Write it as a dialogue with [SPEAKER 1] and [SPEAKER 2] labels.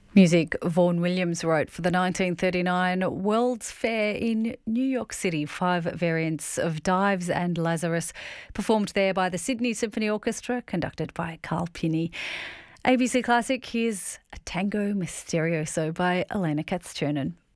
[SPEAKER 1] Music Vaughan Williams wrote for the 1939 World's Fair in New York City. 5 variants of Dives and Lazarus performed there by the Sydney Symphony Orchestra, conducted by Carl Pinney. ABC Classic, here's a Tango Misterioso by Elena Katz-Chernin.